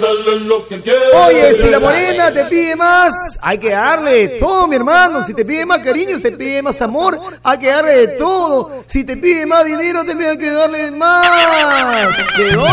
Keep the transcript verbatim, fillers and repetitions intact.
dale lo que quieres. Oye, si la morena te pide más, hay que darle todo, mi hermano. Si te pide más cariño, si te pide más amor, hay que darle de todo. Si te pide más dinero, también hay que darle más. ¿De dónde?